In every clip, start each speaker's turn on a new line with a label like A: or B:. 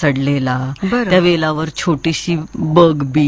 A: चढलेला,
B: बरं.
A: त्या वेलावर छोटीशी बग बी,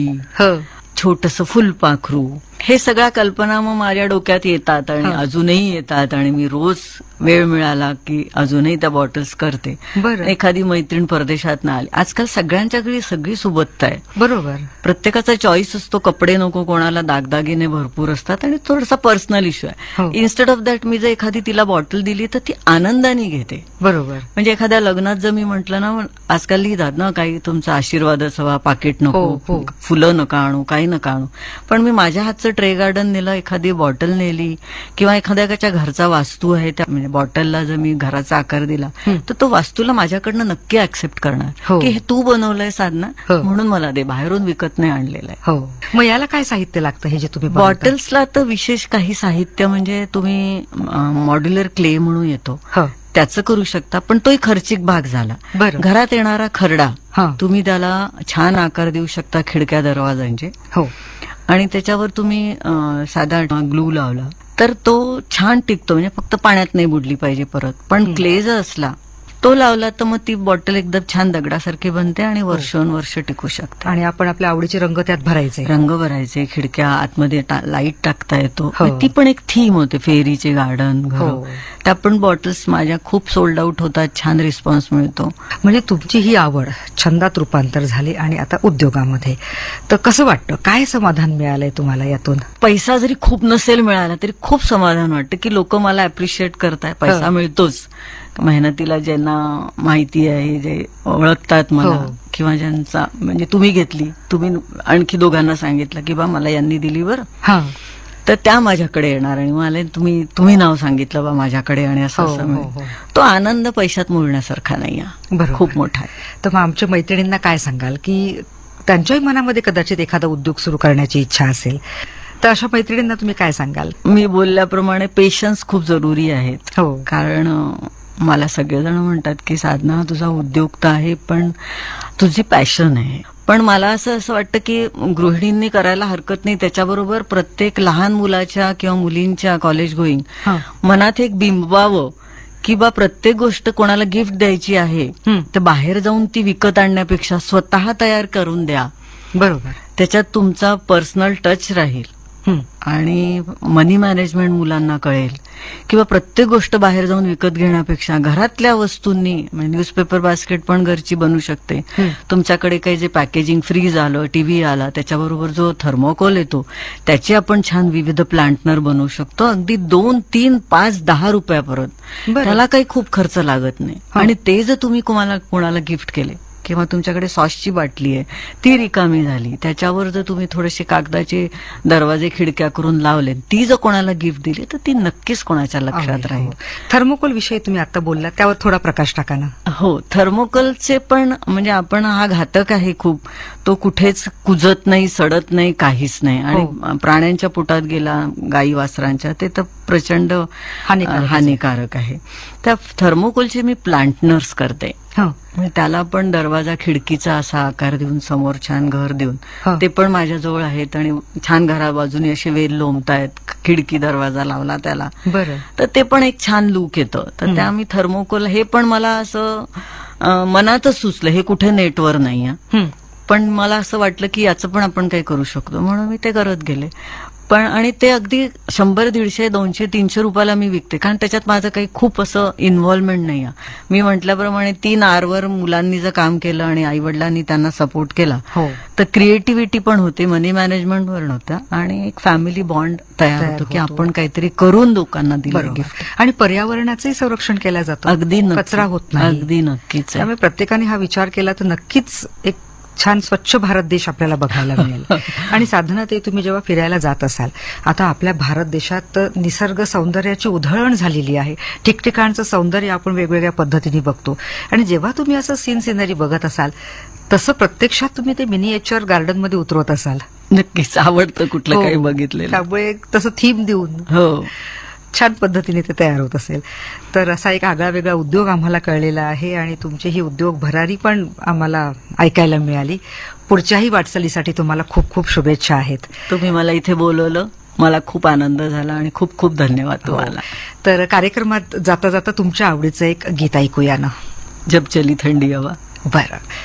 A: छोटस फुलपाखरू, हे सगळ्या कल्पना मग माझ्या डोक्यात येतात आणि अजूनही येतात आणि मी रोज वेळ मिळाला की अजूनही त्या बॉटल्स करते.
B: बरं.
A: एखादी मैत्रीण परदेशात ना आली, आजकाल सगळ्यांच्याकडे सगळी सुबत्ता आहे.
B: बरोबर.
A: प्रत्येकाचा चॉईस असतो, कपडे नको, कोणाला दागदागिने भरपूर असतात आणि थोडासा पर्सनल इश्यू आहे. इन्स्टेड ऑफ दॅट मी जर एखादी तिला बॉटल दिली तर ती आनंदाने घेते.
B: बरोबर.
A: म्हणजे एखाद्या लग्नात जर मी म्हटलं ना, आजकाल लिहितात ना काही तुमचा आशीर्वादच हवा, पाकिट नको, फुलं नका आणू, काही नका आणू, पण मी माझ्या हातचं ट्रे गार्डन नेलं, एखादी बॉटल नेली किंवा एखाद्याच्या घरचा वास्तू आहे त्या म्हणजे बॉटलला जर मी घराचा आकार दिला तर तो वास्तूला माझ्याकडनं नक्की ऍक्सेप्ट करणार की हे तू बनवलंय साधना म्हणून मला दे, बाहेरून विकत नाही आणलेलं आहे.
B: हो. मग याला काय साहित्य लागतं हे जे तुम्ही
A: बॉटल्सला? तर विशेष काही साहित्य म्हणजे तुम्ही मॉड्युलर क्ले म्हणून येतो त्याचं करू शकता, पण तोही खर्चिक भाग झाला. घरात येणारा खरडा तुम्ही त्याला छान आकार देऊ शकता, खिडक्या दरवाजांचे. हो. आणि त्याच्यावर तुम्ही साधा ग्लू लावला तर तो छान टिकतो, म्हणजे फक्त पाण्यात नाही बुडली पाहिजे परत. पण क्ले जर असला तो लावला तर मग ती बॉटल एकदम छान दगडासारखी बनते आणि वर्षोनवर्ष टिकू शकते.
B: आणि आपण आपल्या आवडीचे रंग त्यात भरायचे,
A: खिडक्या आतमध्ये लाईट टाकता येतो. ती पण एक थीम होते, फेरीचे गार्डन घर. त्या पण बॉटल्स माझ्या खूप सोल्ड आउट होतात, छान रिस्पॉन्स मिळतो.
B: म्हणजे तुमची ही आवड छंदात रूपांतर झाली आणि आता उद्योगामध्ये, तर कसं वाटतं, काय समाधान मिळालंय तुम्हाला यातून?
A: पैसा जरी खूप नसेल मिळाला तरी खूप समाधान वाटतं की लोक मला अप्रिशिएट करताय. पैसा मिळतोच, मेहनतीला ज्यांना माहिती आहे, जे ओळखतात मला किंवा ज्यांचा म्हणजे तुम्ही घेतली, तुम्ही आणखी दोघांना सांगितलं की बा मला यांनी दिली बरं, तर त्या माझ्याकडे येणार आणि मला तुम्ही नाव सांगितलं बा माझ्याकडे आणि असं तो आनंद पैशात मोडण्यासारखा नाही आहे, खूप मोठा आहे.
B: तर मग आमच्या मैत्रिणींना काय सांगाल की त्यांच्याही मनामध्ये कदाचित एखादा उद्योग सुरू करण्याची इच्छा असेल, तर अशा मैत्रिणींना तुम्ही काय सांगाल?
A: मी बोलल्याप्रमाणे पेशन्स खूप जरुरी आहेत. कारण मला सगळेजण म्हणतात की साधना तुझा उद्योग तर आहे पण तुझी पॅशन आहे. पण मला असं वाटतं की गृहिणींनी करायला हरकत नाही, त्याच्याबरोबर प्रत्येक लहान मुलाच्या किंवा मुलींच्या कॉलेज गोईंग मनात एक बिंबवावं की बा प्रत्येक गोष्ट कोणाला गिफ्ट द्यायची आहे तर बाहेर जाऊन ती विकत आणण्यापेक्षा स्वतः तयार करून द्या.
B: बरोबर.
A: त्याच्यात तुमचा पर्सनल टच राहील आणि मनी मॅनेजमेंट मुलांना कळेल किंवा प्रत्येक गोष्ट बाहेर जाऊन विकत घेण्यापेक्षा घरातल्या वस्तूंनी, न्यूजपेपर बास्केट पण घरची बनू शकते. तुमच्याकडे काही जे पॅकेजिंग, फ्रीज आलं, टीव्ही आला, त्याच्याबरोबर जो थर्मोकोल येतो त्याचे आपण छान विविध प्लांटनर बनवू शकतो, अगदी 2, 3, 5, 10 रुपयापर्यंत. त्याला काही खूप खर्च लागत नाही. आणि ते जर तुम्ही कोणाला गिफ्ट केले किंवा तुमच्याकडे सॉसची बाटली आहे ती रिकामी झाली, त्याच्यावर जर तुम्ही थोडेसे कागदाचे दरवाजे खिडक्या करून लावले, ती जर कोणाला गिफ्ट दिली तर ती नक्कीच कोणाच्या लक्षात राहील.
B: थर्मोकोल विषयी तुम्ही आता बोलला, त्यावर थोडा प्रकाश टाका ना.
A: हो, थर्मोकोलचे पण म्हणजे आपण हा घातक आहे खूप, तो कुठेच कुजत नाही, सडत नाही, काहीच नाही. आणि प्राण्यांच्या पोटात गेला, गाई वासरांच्या, ते तर प्रचंड हानिकारक आहे. त्या थर्मोकोलचे मी प्लांटनर्स करते. त्याला पण दरवाजा खिडकीचा असा आकार देऊन समोर छान घर देऊन ते पण माझ्याजवळ आहेत आणि छान घरा बाजूने असे वेल लोंबतायत, खिडकी दरवाजा लावला त्याला, तर ते पण एक छान लुक येतं. तर त्या मी थर्मोकोल, हे पण मला असं मनातच सुचलं, हे कुठे नेटवर नाही पण मला असं वाटलं की याचं पण आपण काही करू शकतो, म्हणून मी ते करत गेले. पण आणि ते अगदी 100, 150, 200, 300 रुपयाला मी विकते, कारण त्याच्यात माझं काही खूप असं इन्व्हॉल्वमेंट नाही आहे. मी म्हटल्याप्रमाणे 3 आरवर मुलांनी जर काम केलं आणि आई वडिलांनी त्यांना सपोर्ट केला तर क्रिएटिव्हिटी पण होते, मनी मॅनेजमेंटवर नव्हत्या आणि एक फॅमिली बॉन्ड तयार होतो की आपण काहीतरी करून लोकांना दिलं गिफ्ट.
B: आणि पर्यावरणाचंही संरक्षण केलं जातं,
A: अगदी
B: कचरा होत नाही.
A: अगदी नक्कीच.
B: त्यामुळे प्रत्येकाने हा विचार केला तर नक्कीच एक छान स्वच्छ भारत देश आपल्याला बघायला मिळेल. आणि साधना, ते तुम्ही जेव्हा फिरायला जात असाल, आता आपल्या भारत देशात निसर्ग सौंदर्याची उधळण झालेली आहे, ठिकठिकाणचं सौंदर्य आपण वेगवेगळ्या पद्धतीने बघतो. आणि जेव्हा तुम्ही असं सिनरी बघत असाल तसं प्रत्यक्षात तुम्ही ते मिनिएचर गार्डन मध्ये उतरवत असाल.
A: नक्कीच आवडतं कुठलं काही बघितलेलं,
B: त्यामुळे तसं थीम देऊन छान पद्धतीने ते तयार होत असेल. तर असा एक आगळा वेगळा उद्योग आम्हाला कळलेला आहे आणि तुमची ही उद्योग भरारी पण आम्हाला ऐकायला मिळाली. पुढच्याही वाटचालीसाठी तुम्हाला खूप खूप शुभेच्छा आहेत.
A: तुम्ही मला इथे बोलवलं, मला खूप आनंद झाला आणि खूप खूप धन्यवाद तुम्हाला.
B: तर कार्यक्रमात जाता जाता तुमच्या आवडीचं एक गीत ऐकूया ना.
A: जब चली थंडी हवा.
B: बरं.